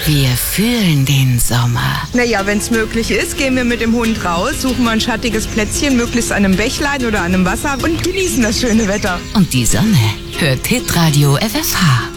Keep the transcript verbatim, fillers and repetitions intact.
Wir fühlen den Sommer. Naja, wenn es möglich ist, gehen wir mit dem Hund raus, suchen wir ein schattiges Plätzchen, möglichst an einem Bächlein oder an einem Wasser und genießen das schöne Wetter. Und die Sonne hört Hitradio F F H.